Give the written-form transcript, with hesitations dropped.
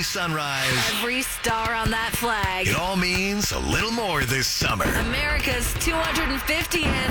every sunrise. Every star on that flag. It all means a little more this summer. America's 250th